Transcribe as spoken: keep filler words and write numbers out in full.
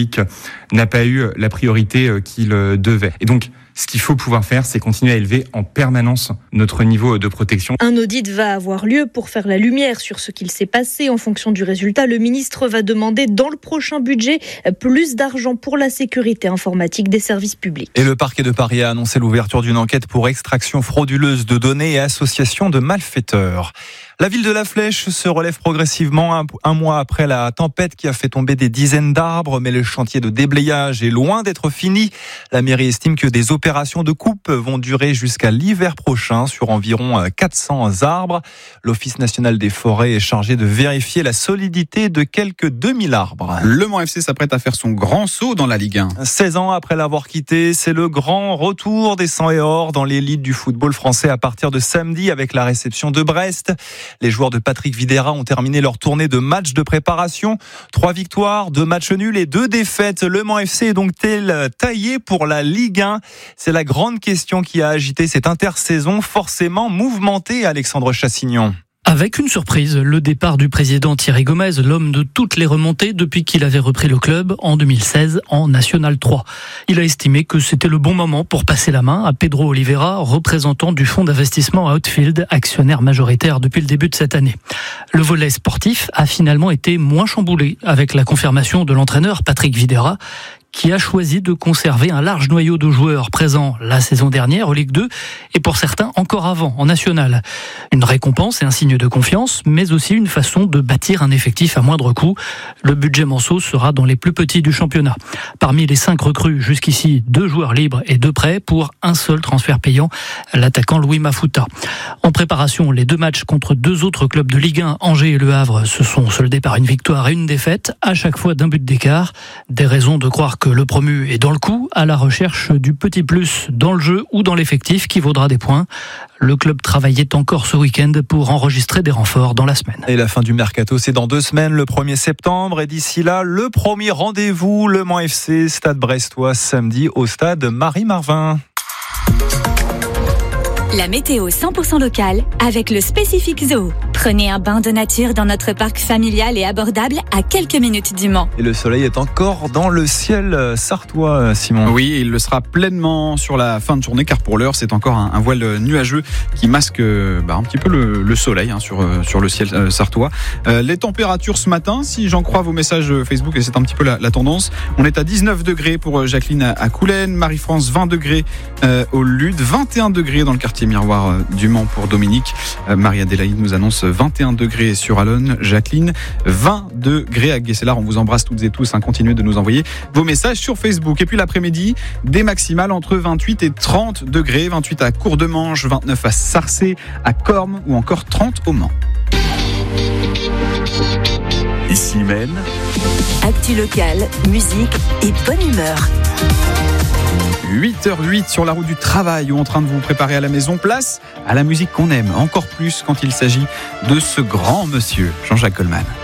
public n'a pas eu la priorité qu'il devait. Et donc, ce qu'il faut pouvoir faire, c'est continuer à élever en permanence notre niveau de protection. Un audit va avoir lieu pour faire la lumière sur ce qu'il s'est passé. En fonction du résultat, le ministre va demander dans le prochain budget plus d'argent pour la sécurité informatique des services publics. Et le parquet de Paris a annoncé l'ouverture d'une enquête pour extraction frauduleuse de données et association de malfaiteurs. La ville de La Flèche se relève progressivement un, un mois après la tempête qui a fait tomber des dizaines d'arbres, mais le chantier de déblayage est loin d'être fini. La mairie estime que des opérations de coupe vont durer jusqu'à l'hiver prochain sur environ quatre cents arbres. L'Office national des forêts est chargé de vérifier la solidité de quelques deux mille arbres. Le Mans F C s'apprête à faire son grand saut dans la Ligue un. seize ans après l'avoir quitté, c'est le grand retour des sang et or dans l'élite du football français à partir de samedi avec la réception de Brest. Les joueurs de Patrick Vieira ont terminé leur tournée de matchs de préparation. Trois victoires, deux matchs nuls et deux défaites. Le Mans F C est donc-t-il taillé pour la Ligue un ? C'est la grande question qui a agité cette intersaison forcément mouvementée, Alexandre Chassignon. Avec une surprise, le départ du président Thierry Gomez, l'homme de toutes les remontées depuis qu'il avait repris le club en deux mille seize en National trois. Il a estimé que c'était le bon moment pour passer la main à Pedro Oliveira, représentant du fonds d'investissement Outfield, actionnaire majoritaire depuis le début de cette année. Le volet sportif a finalement été moins chamboulé avec la confirmation de l'entraîneur Patrick Vieira, qui a choisi de conserver un large noyau de joueurs présents la saison dernière en Ligue deux et pour certains encore avant en National. Une récompense et un signe de confiance, mais aussi une façon de bâtir un effectif à moindre coût. Le budget Manceau sera dans les plus petits du championnat. Parmi les cinq recrues jusqu'ici, deux joueurs libres et deux prêts pour un seul transfert payant, l'attaquant Louis Mafuta. En préparation, les deux matchs contre deux autres clubs de Ligue un, Angers et Le Havre, se sont soldés par une victoire et une défaite, à chaque fois d'un but d'écart. Des raisons de croire que le promu est dans le coup, à la recherche du petit plus dans le jeu ou dans l'effectif qui vaudra des points. Le club travaillait encore ce week-end pour enregistrer des renforts dans la semaine. Et la fin du mercato, c'est dans deux semaines, le premier septembre. Et d'ici là, le premier rendez-vous, le Mans F C, Stade Brestois, samedi au stade Marie-Marvin. La météo cent pour cent locale avec le Spécifique Zoo. Prenez un bain de nature dans notre parc familial et abordable à quelques minutes du Mans. Et le soleil est encore dans le ciel sartois, Simon. Oui, il le sera pleinement sur la fin de journée car pour l'heure, c'est encore un, un voile nuageux qui masque bah, un petit peu le, le soleil hein, sur, sur le ciel euh, sartois. Euh, les températures ce matin, si j'en crois vos messages Facebook, et c'est un petit peu la, la tendance, on est à dix-neuf degrés pour Jacqueline à, à Coulennes, Marie-France vingt degrés euh, au Lude, vingt et un degrés dans le quartier Miroir euh, du Mans pour Dominique. Euh, Marie-Adélaïde nous annonce vingt et un degrés sur Allonne, Jacqueline vingt degrés à Guesselard. On vous embrasse toutes et tous, hein, continuez de nous envoyer vos messages sur Facebook. Et puis l'après-midi, des maximales entre vingt-huit et trente degrés, vingt-huit à Courdemanche, vingt-neuf à Sarcé, à Cormes ou encore trente au Mans. Ici même, Actu locale, musique et bonne humeur. huit heures huit sur la route du travail ou en train de vous préparer à la maison. Place à la musique qu'on aime encore plus quand il s'agit de ce grand monsieur, Jean-Jacques Goldman.